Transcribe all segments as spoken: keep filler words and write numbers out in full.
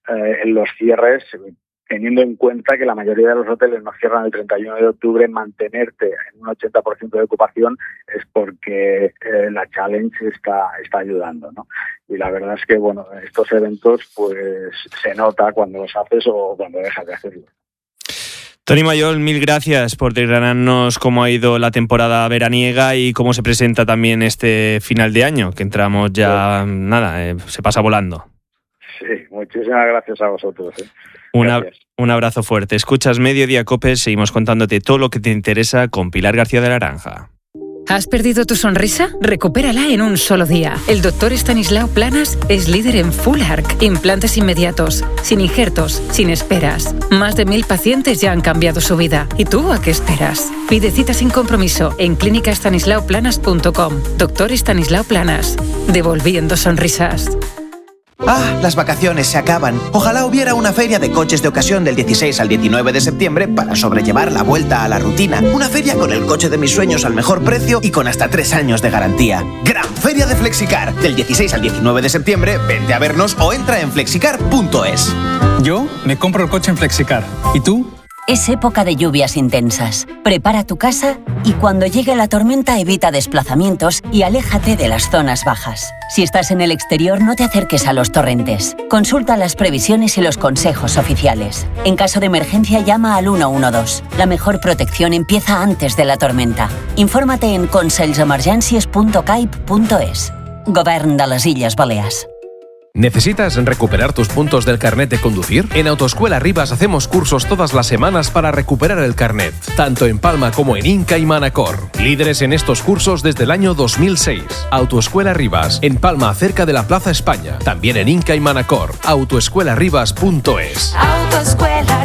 eh, en los cierres, teniendo en cuenta que la mayoría de los hoteles no cierran el treinta y uno de octubre, mantenerte en un ochenta por ciento de ocupación es porque eh, la Challenge está, está ayudando, ¿no? Y la verdad es que, bueno, estos eventos pues se nota cuando los haces o cuando dejas de hacerlos. Toni Mayol, mil gracias por desgranarnos cómo ha ido la temporada veraniega y cómo se presenta también este final de año, que entramos ya, sí. nada, eh, se pasa volando. Sí, muchísimas gracias a vosotros. ¿eh? Una, un abrazo fuerte. Escuchas Mediodía Cope, seguimos contándote todo lo que te interesa con Pilar García de la Granja. ¿Has perdido tu sonrisa? Recupérala en un solo día. El doctor Estanislao Planas es líder en Full Arch, implantes inmediatos, sin injertos, sin esperas. Más de mil pacientes ya han cambiado su vida. ¿Y tú a qué esperas? Pide cita sin compromiso en clínica estanislao planas punto com. Doctor Estanislao Planas, devolviendo sonrisas. Ah, las vacaciones se acaban. Ojalá hubiera una feria de coches de ocasión del dieciséis al diecinueve de septiembre para sobrellevar la vuelta a la rutina. Una feria con el coche de mis sueños al mejor precio y con hasta tres años de garantía. Gran Feria de Flexicar. Del dieciséis al diecinueve de septiembre, vente a vernos o entra en flexicar punto es. Yo me compro el coche en Flexicar. ¿Y tú? Es época de lluvias intensas. Prepara tu casa y cuando llegue la tormenta evita desplazamientos y aléjate de las zonas bajas. Si estás en el exterior, no te acerques a los torrentes. Consulta las previsiones y los consejos oficiales. En caso de emergencia, llama al uno uno dos. La mejor protección empieza antes de la tormenta. Infórmate en consells emergències punto caip punto es. Govern de les Illes Balears. ¿Necesitas recuperar tus puntos del carnet de conducir? En Autoescuela Rivas hacemos cursos todas las semanas para recuperar el carnet, tanto en Palma como en Inca y Manacor. Líderes en estos cursos desde el año dos mil seis. Autoescuela Rivas, en Palma, cerca de la Plaza España. También en Inca y Manacor. autoescuela rivas punto es. Autoescuela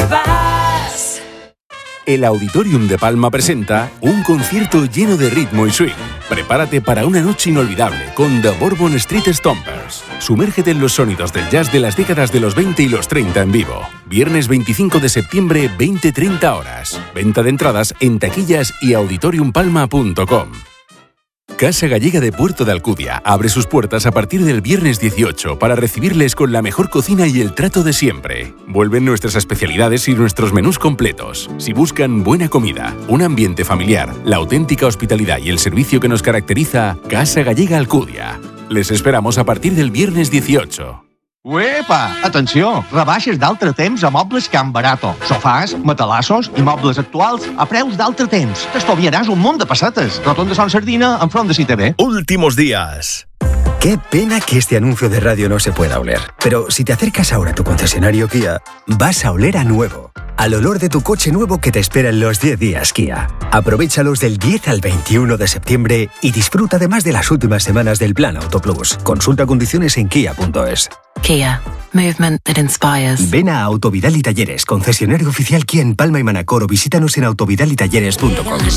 Rivas. El Auditorium de Palma presenta un concierto lleno de ritmo y swing. Prepárate para una noche inolvidable con The Bourbon Street Stompers. Sumérgete en los sonidos del jazz de las décadas de los veinte y los treinta en vivo. Viernes veinticinco de septiembre, veinte treinta horas. Venta de entradas en taquillas y auditorium palma punto com. Casa Gallega de Puerto de Alcudia abre sus puertas a partir del viernes dieciocho para recibirles con la mejor cocina y el trato de siempre. Vuelven nuestras especialidades y nuestros menús completos. Si buscan buena comida, un ambiente familiar, la auténtica hospitalidad y el servicio que nos caracteriza, Casa Gallega Alcudia. Les esperamos a partir del viernes dieciocho. Uepa! Atenció! Rebaixes d'altre temps a Mobles Can Barato. Sofàs, matalassos i mobles actuals a preus d'altre temps. T'estalviaràs un munt de pessetes. Rotonda Son Sardina, enfront de C I T V. Últimos días. Qué pena que este anuncio de radio no se pueda oler. Pero si te acercas ahora a tu concesionario Kia, vas a oler a nuevo. Al olor de tu coche nuevo que te espera en los diez días Kia. Aprovéchalos del diez al veintiuno de septiembre y disfruta además de las últimas semanas del Plan Auto Plus. Consulta condiciones en kia punto es. Kia. Movement that inspires. Ven a Autovidal y Talleres, concesionario oficial Kia en Palma y Manacor, o visítanos en autovidal y talleres punto com.